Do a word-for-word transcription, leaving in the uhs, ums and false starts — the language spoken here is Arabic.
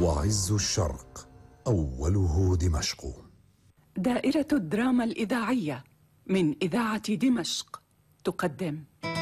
وعز الشرق أوله دمشق. دائرة الدراما الإذاعية من إذاعة دمشق تقدم